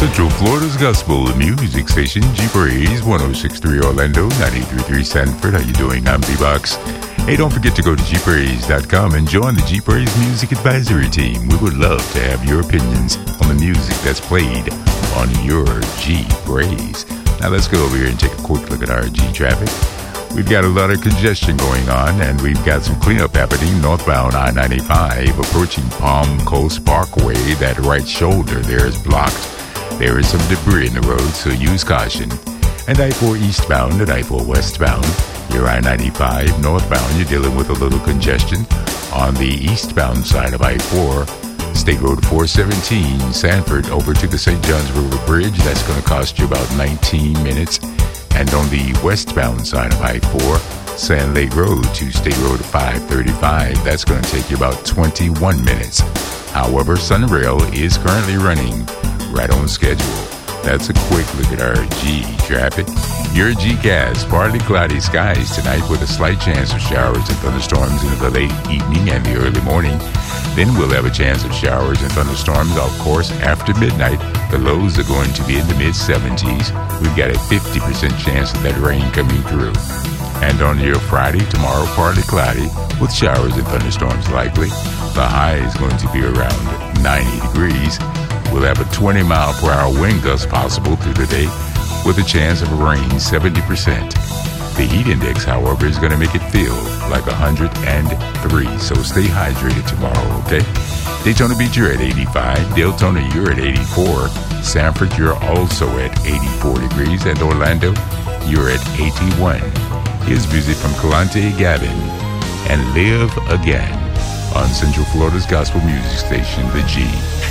Central Florida's Gospel Music Station, G-Praise, 106.3 Orlando, 93.3 Sanford. How you doing? I'm B-Box. Hey, don't forget to go to gpraise.com and join the G-Praise Music Advisory Team. We would love to have your opinions on the music that's played on your G-Praise. Now let's go over here and take a quick look at our G-Traffic. We've got a lot of congestion going on, and we've got some cleanup happening northbound I-95 approaching Palm Coast Parkway. That right shoulder there is blocked. There is some debris in the road, so use caution. And I-4 eastbound and I-4 westbound. You're I-95 northbound. You're dealing with a little congestion. On the eastbound side of I-4, State Road 417, Sanford, over to the St. Johns River Bridge. That's going to cost you about 19 minutes. And on the westbound side of I-4, Sand Lake Road to State Road 535, that's going to take you about 21 minutes. However, Sunrail is currently running right on schedule. That's a quick look at our G-Traffic. Your G-Cast, partly cloudy skies tonight with a slight chance of showers and thunderstorms in the late evening and the early morning. Then we'll have a chance of showers and thunderstorms, of course, after midnight. The lows are going to be in the mid-70s. We've got a 50% chance of that rain coming through. And on your Friday, tomorrow, partly cloudy with showers and thunderstorms likely. The high is going to be around 90 degrees. We'll have a 20-mile-per-hour wind gust possible through the day with a chance of rain 70%. The heat index, however, is going to make it feel like 103, so stay hydrated tomorrow, okay? Daytona Beach, you're at 85. Deltona, you're at 84. Sanford, you're also at 84 degrees. And Orlando, you're at 81. Here's music from Kalante Gavin and Live Again on Central Florida's Gospel Music Station, The G.